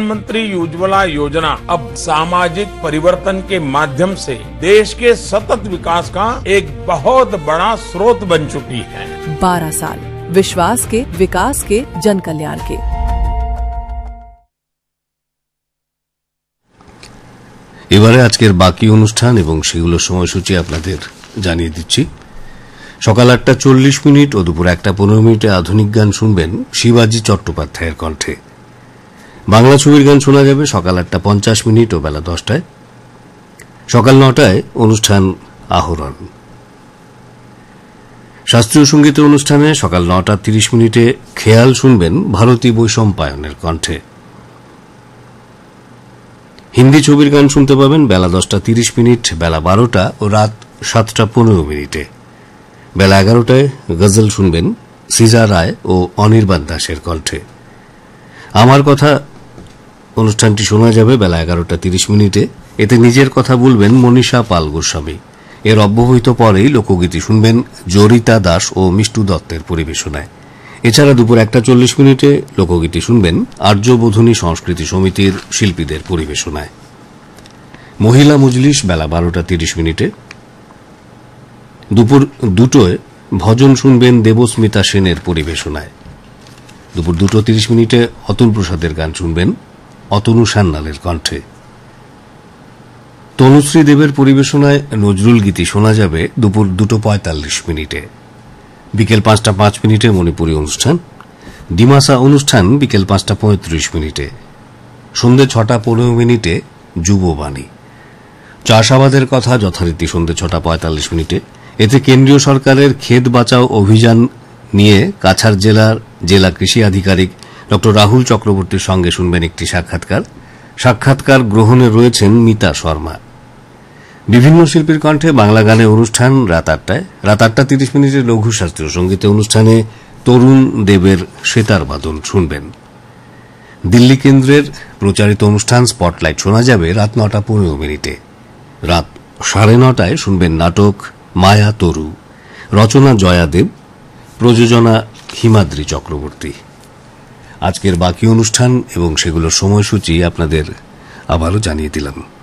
प्रधानमंत्री उज्ज्वला योजना अब सामाजिक परिवर्तन के माध्यम से देश के सतत विकास का एक बहुत बड़ा स्रोत बन चुकी है। 12 साल विश्वास के, विकास के, जन कल्याण के। এবারে আজকের বাকি অনুষ্ঠান এবং সেগুলোর সময়সূচি আপনাদের জানিয়ে দিচ্ছি। সকাল 8:40 ও দুপুর 1:15 আধুনিক গান শুনবেন শিবাজি চট্টোপাধ্যায়ের কণ্ঠে। বাংলা ছবির গান শোনা যাবে সকাল 8:50 ও বেলা 10টায়। সকাল 9টায় অনুষ্ঠান আহরণ। শাস্ত্রীয় সঙ্গীতের অনুষ্ঠানে সকাল 9:30 খেয়াল শুনবেন ভারতী বৈশম্পায়নের কণ্ঠে। হিন্দি ছবির গান শুনতে পাবেন বেলা 10:30, বেলা 12টা ও রাত 7:15। বেলা 11টায় গজল শুনবেন সিজা রায় ও অনির্বাণ দাসের কণ্ঠে। আমার কথা অনুষ্ঠানটি শোনা যাবে বেলা 11:30। এতে নিজের কথা বলবেন মনীষা পাল গোস্বামী। এর অব্যবহিত পরেই লোকগীতি শুনবেন জরিতা দাস ও মিষ্টু দত্তের পরিবেশনায়। এছাড়া দুপুর 1:40 লোকগীতি শুনবেন আর্যবোধনী সংস্কৃতি সমিতির শিল্পীদের পরিবেশনায়। মহিলা মজলিস বেলা 12:30। দুপুর 2টায় ভজন শুনবেন দেবস্মিতা সেনের পরিবেশনায়। দুপুর 2:30 অতুল প্রসাদের গান শুনবেন অতনু সান্যালের কণ্ঠে। তনুশ্রী দেবের পরিবেশনায় নজরুল গীতি শোনা যাবে দুপুর 2:45। বিকেল 5:05 মণিপুরী অনুষ্ঠান। ডিমাসা অনুষ্ঠান বিকেল 5:35। সন্ধ্যে 6:15 যুববাণী। চাষাবাদের কথা যথারীতি সন্ধ্যে 6:45। এতে কেন্দ্রীয় সরকারের ক্ষেত বাঁচাও অভিযান নিয়ে কাছাড় জেলার জেলা কৃষি আধিকারিক ড রাহুল চক্রবর্তীর সঙ্গে শুনবেন একটি সাক্ষাৎকার গ্রহণে রয়েছেন মিতা শর্মা। বিভিন্ন শিল্পীর কণ্ঠে বাংলা গানের অনুষ্ঠান রাত 8টায়। রাত 8:30 লঘু শাস্ত্রীয় সঙ্গীতের অনুষ্ঠানে তরুণ দেবের সেতার বাদন শুনবেন। দিল্লি কেন্দ্রের প্রচারিত অনুষ্ঠান স্পটলাইট শোনা যাবে রাত 9:15। রাত 9:30 শুনবেন নাটক মায়া তরু। রচনা জয়াদেব, প্রযোজনা হিমাদ্রি চক্রবর্তী। আজকের বাকি অনুষ্ঠান এবং সেগুলোর সময়সূচি আপনাদের আবারও জানিয়ে দিলাম।